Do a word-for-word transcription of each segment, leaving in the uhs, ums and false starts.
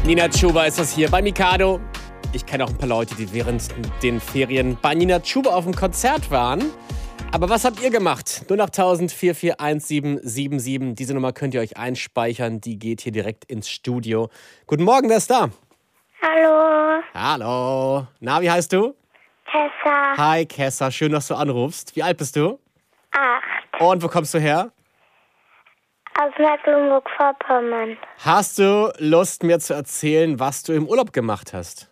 Nina Chuba ist das hier bei Mikado. Ich kenne auch ein paar Leute, die während den Ferien bei Nina Chuba auf dem Konzert waren. Aber was habt ihr gemacht? null acht tausend vier vier eins sieben sieben sieben. Diese Nummer könnt ihr euch einspeichern. Die geht hier direkt ins Studio. Guten Morgen, wer ist da? Hallo, Hallo. Na, wie heißt du? Tessa, Hi, Kessa. Schön, dass du anrufst. Wie alt bist du? acht, Und wo kommst du her? aus Mecklenburg-Vorpommern. Hast du Lust, mir zu erzählen, was du im Urlaub gemacht hast?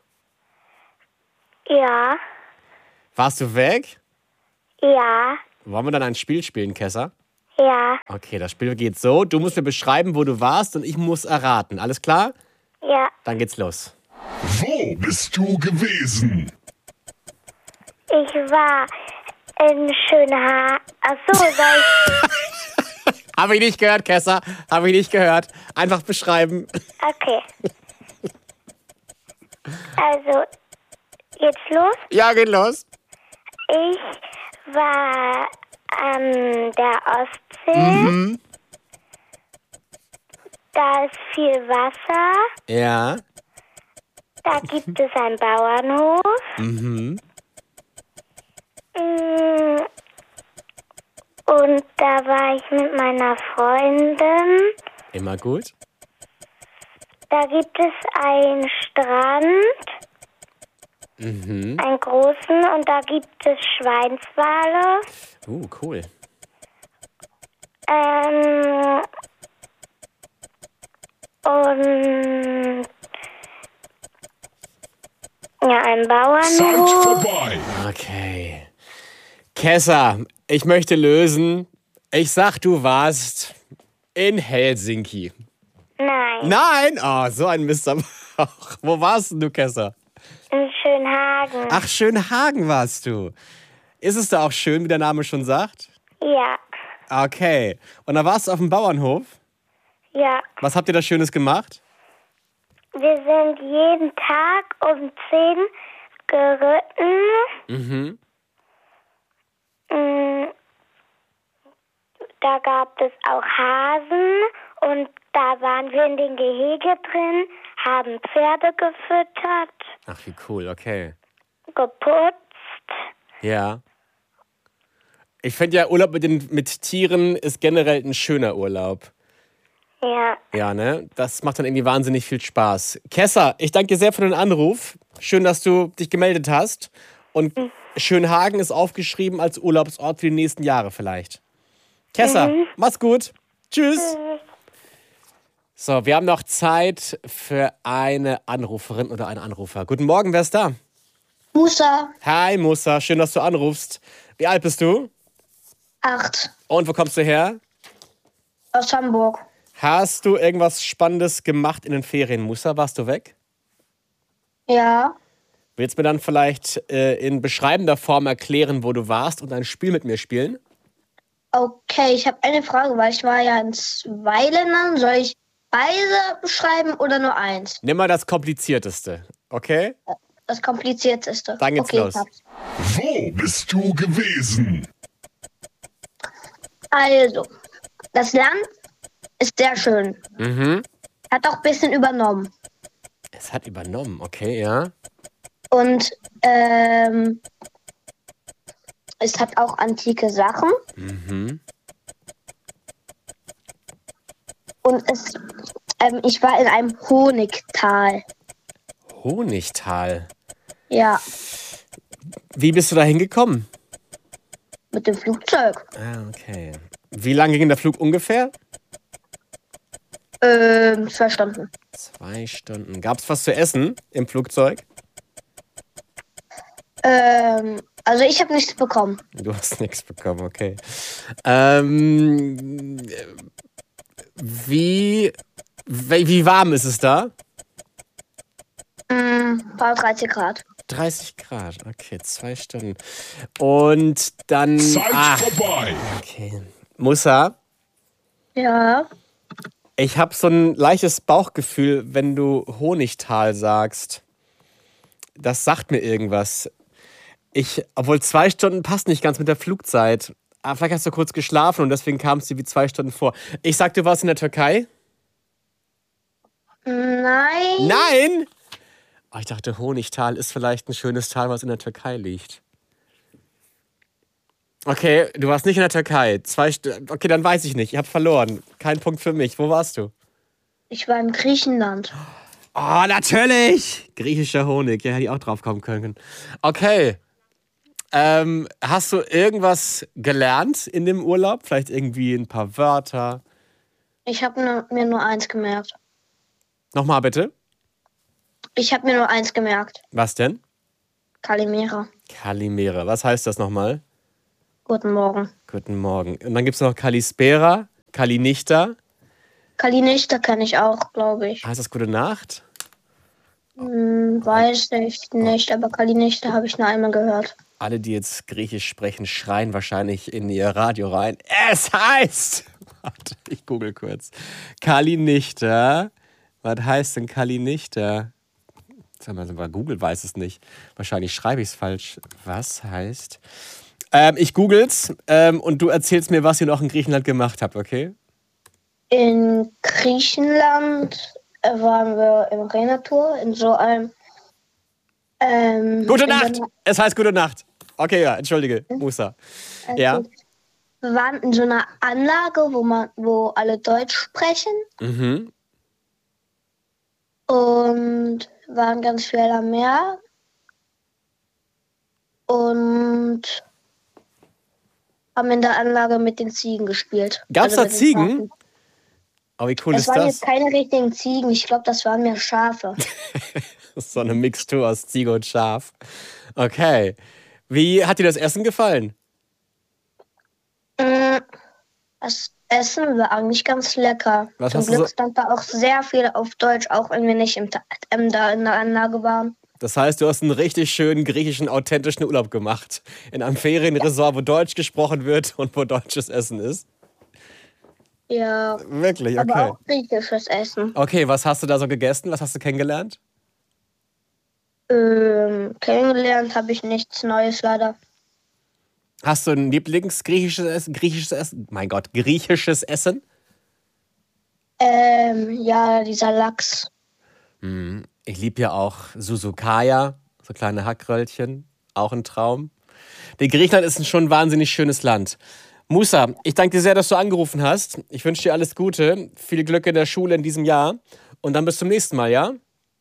Ja, Warst du weg? ja, Wollen wir dann ein Spiel spielen, Kessa? ja, Okay, das Spiel geht so. Du musst mir beschreiben, wo du warst und ich muss erraten. Alles klar? ja. Dann geht's los. Wo bist du gewesen? Ich war in Schönhaar. Achso, soll ich... Habe ich nicht gehört, Kessa. Habe ich nicht gehört. Einfach beschreiben. Okay. Also, jetzt los. Ja, geht los. Ich war an der Ostsee. Da ist viel Wasser. Ja. Da gibt es einen Bauernhof. Mhm. Mm, Und da war ich mit meiner Freundin. Immer gut. Da gibt es einen Strand, Mhm. einen großen, und da gibt es Schweinswale. Uh, cool. Ähm, und ja, ein Zeit Bauernhof. vorbei. Okay. Kessa, ich möchte lösen. Ich sag, du warst in Helsinki. Nein, Nein! Oh, so ein Mist. Aber auch. Wo warst denn du, Kessa? in Schönhagen. Ach, Schönhagen warst du. Ist es da auch schön, wie der Name schon sagt? Ja, Okay. Und da warst du auf dem Bauernhof. ja. Was habt ihr da Schönes gemacht? Wir sind jeden Tag um zehn geritten. Mhm. Mm, Da gab es auch Hasen und da waren wir in den Gehege drin, haben Pferde gefüttert, Ach, wie cool, okay. geputzt. Ja. Ich finde ja, Urlaub mit, den, mit Tieren ist generell ein schöner Urlaub. Ja, Ja, ne? Das macht dann irgendwie wahnsinnig viel Spaß. Kessa, ich danke dir sehr für den Anruf. Schön, dass du dich gemeldet hast. Und Schönhagen ist aufgeschrieben als Urlaubsort für die nächsten Jahre vielleicht. Kessa, mach's gut. Tschüss. So, wir haben noch Zeit für eine Anruferin oder einen Anrufer. Guten Morgen, wer ist da? Musa, Hi, Musa, schön, dass du anrufst. Wie alt bist du? acht, Und wo kommst du her? aus Hamburg. Hast du irgendwas Spannendes gemacht in den Ferien, Musa? Warst du weg? Ja, Willst du mir dann vielleicht äh, in beschreibender Form erklären, wo du warst und ein Spiel mit mir spielen? okay, ich habe eine Frage, weil ich war ja in zwei Ländern. Soll ich beide beschreiben oder nur eins? Nimm mal das Komplizierteste, okay? Das komplizierteste. Dann geht's okay, los. ich hab's. Wo bist du gewesen? Also, das Land ist sehr schön. Mhm. Hat auch ein bisschen übernommen. Es hat übernommen, okay, ja. Und ähm, es hat auch antike Sachen. Mhm. Und es, ähm, ich war in einem Honigtal. Honigtal. Ja, Wie bist du da hingekommen? mit dem Flugzeug. Ah, okay. Wie lange ging der Flug ungefähr? Ähm, zwei Stunden. Zwei Stunden. Gab es was zu essen im Flugzeug? Ähm, also ich habe nichts bekommen. Du hast nichts bekommen, okay. Ähm, wie, wie wie warm ist es da? Mm, war dreißig Grad. dreißig Grad, okay, zwei Stunden. Und dann... Zeit Ah, vorbei. okay. Musa, Ja. ich habe so ein leichtes Bauchgefühl, wenn du Honigtal sagst. Das sagt mir irgendwas. Ich, obwohl zwei Stunden passt nicht ganz mit der Flugzeit. Aber vielleicht hast du kurz geschlafen und deswegen kam es dir wie zwei Stunden vor. Ich sag, du warst in der Türkei? Nein, Nein. Nein? Oh, ich dachte, Honigtal ist vielleicht ein schönes Tal, was in der Türkei liegt. Okay, du warst nicht in der Türkei. Zwei St- okay, dann weiß ich nicht. Ich habe verloren. Kein Punkt für mich. Wo warst du? Ich war in Griechenland. Oh, natürlich! Griechischer Honig. Ja, hätte ich auch drauf kommen können. Okay. Ähm, hast du irgendwas gelernt in dem Urlaub? Vielleicht irgendwie ein paar Wörter? Ich habe nur, mir nur eins gemerkt. Nochmal bitte. Ich habe mir nur eins gemerkt. Was denn? Kalimera. Kalimera. Was heißt das nochmal? Guten Morgen. Guten Morgen. Und dann gibt es noch Kalispera, Kalinichta. Kalinichta kenne ich auch, glaube ich. Heißt das gute Nacht? Hm, weiß ich nicht, aber Kalinichta habe ich nur einmal gehört. Alle, die jetzt Griechisch sprechen, schreien wahrscheinlich in ihr Radio rein. Es heißt... Warte, ich google kurz. Kalinichta. Was heißt denn Kalinichta? Sag mal, Google weiß es nicht. Wahrscheinlich schreibe ich es falsch. Was heißt... Ähm, ich google's ähm, und du erzählst mir, was ihr noch in Griechenland gemacht habt, okay? In Griechenland äh, waren wir im Renatur in so einem... Ähm, Gute in so Nacht! einer- Es heißt gute Nacht. Okay, ja, entschuldige, Musa. Also, Ja. Wir waren in so einer Anlage, wo man, wo alle Deutsch sprechen Mhm. und waren ganz viel am Meer. Und haben in der Anlage mit den Ziegen gespielt. Gab's da mit den Ziegen? Schafen. Oh, wie cool Es ist waren das? jetzt keine richtigen Ziegen, ich glaube, das waren mehr Schafe. Das ist so eine Mixtur aus Ziege und Schaf. Okay. Wie hat dir das Essen gefallen? Mm, Das Essen war eigentlich ganz lecker. Was Zum hast du Glück so- stand da auch sehr viel auf Deutsch, auch wenn wir nicht im, Ta- ähm, da in der Anlage waren. Das heißt, du hast einen richtig schönen griechischen, authentischen Urlaub gemacht. In einem Ferienresort, wo Deutsch gesprochen wird und wo deutsches Essen ist. Ja, Wirklich, aber okay. auch griechisches Essen. Okay, was hast du da so gegessen? Was hast du kennengelernt? Ähm, kennengelernt habe ich nichts Neues leider. Hast du ein Lieblingsgriechisches Essen? Griechisches Essen? Mein Gott, griechisches Essen? Ähm, ja, dieser Lachs. Ich liebe ja auch Susukaya, so kleine Hackröllchen. Auch ein Traum. Der Griechenland ist schon ein wahnsinnig schönes Land. Musa, ich danke dir sehr, dass du angerufen hast. Ich wünsche dir alles Gute, viel Glück in der Schule in diesem Jahr. Und dann bis zum nächsten Mal, ja?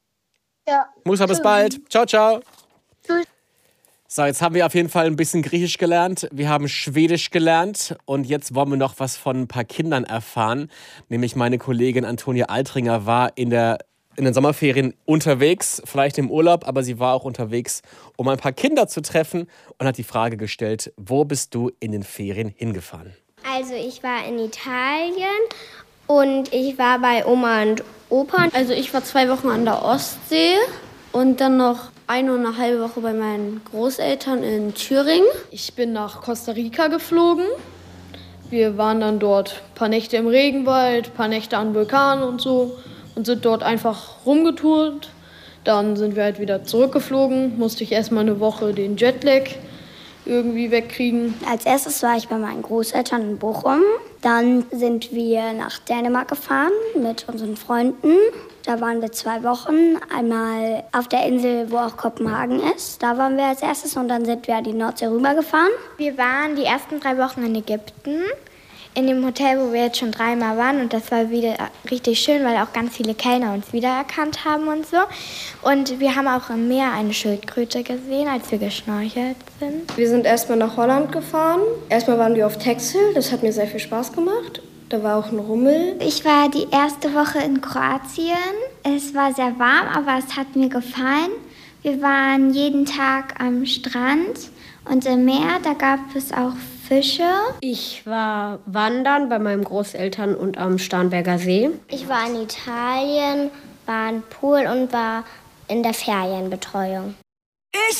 Ja. Musa, bis Tschüss. bald. Ciao, ciao. Tschüss. So, jetzt haben wir auf jeden Fall ein bisschen Griechisch gelernt. Wir haben Schwedisch gelernt. Und jetzt wollen wir noch was von ein paar Kindern erfahren. Nämlich meine Kollegin Antonia Altringer war in, der, in den Sommerferien unterwegs, vielleicht im Urlaub, aber sie war auch unterwegs, um ein paar Kinder zu treffen und hat die Frage gestellt, wo bist du in den Ferien hingefahren? Also ich war in Italien und ich war bei Oma und Opa. Also ich war zwei Wochen an der Ostsee und dann noch eine und eine halbe Woche bei meinen Großeltern in Thüringen. Ich bin nach Costa Rica geflogen. Wir waren dann dort ein paar Nächte im Regenwald, ein paar Nächte an Vulkanen und so und sind dort einfach rumgetourt. Dann sind wir halt wieder zurückgeflogen, musste ich erstmal eine Woche den Jetlag irgendwie wegkriegen. Als erstes war ich bei meinen Großeltern in Bochum. Dann sind wir nach Dänemark gefahren mit unseren Freunden. Da waren wir zwei Wochen. Einmal auf der Insel, wo auch Kopenhagen ist. Da waren wir als erstes und dann sind wir an die Nordsee rübergefahren. Wir waren die ersten drei Wochen in Ägypten. In dem Hotel, wo wir jetzt schon dreimal waren. Und das war wieder richtig schön, weil auch ganz viele Kellner uns wiedererkannt haben und so. Und wir haben auch im Meer eine Schildkröte gesehen, als wir geschnorchelt sind. Wir sind erstmal nach Holland gefahren. Erstmal waren wir auf Texel, das hat mir sehr viel Spaß gemacht. Da war auch ein Rummel. Ich war die erste Woche in Kroatien. Es war sehr warm, aber es hat mir gefallen. Wir waren jeden Tag am Strand und im Meer, da gab es auch Fische. Ich war wandern bei meinen Großeltern und am Starnberger See. Ich war in Italien, war im Pool und war in der Ferienbetreuung.